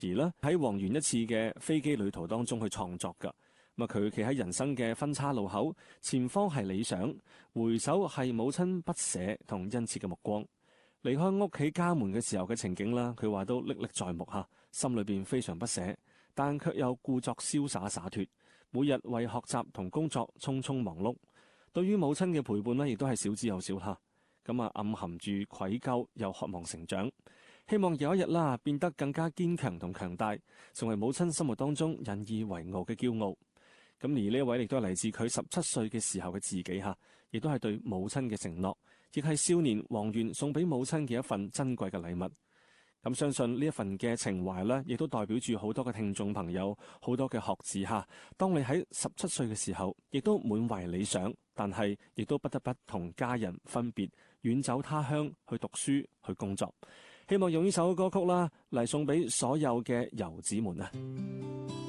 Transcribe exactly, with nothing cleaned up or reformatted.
而呢喺王源一次嘅飛機旅途當中去創作㗎。咁啊，佢企喺人生嘅分岔路口，前方係理想，回首係母親不捨同殷切嘅目光。離開屋企家門嘅時候嘅情景啦，佢話都歷歷在目嚇，心裏邊非常不捨，但卻又故作瀟灑灑脫，每日為學習同工作匆匆忙碌。對於母親嘅陪伴呢，亦都係少之又少嚇。咁啊，暗含住愧疚又渴望成長，希望有一日啦，變得更加堅強同強大，成為母親心目當中引以為傲嘅驕傲。咁而呢一位亦都係嚟自佢十七歲嘅時候嘅自己嚇，亦都係對母親嘅承諾，亦係少年王源送俾母親嘅一份珍貴嘅禮物。咁相信呢一份嘅情懷呢，亦都代表住好多嘅聽眾朋友，好多嘅學子嚇。當你喺十七歲嘅時候，亦都滿懷理想，但係亦都不得不同家人分別，遠走他鄉去讀書去工作。希望用呢首歌曲啦嚟送俾所有嘅遊子們啊！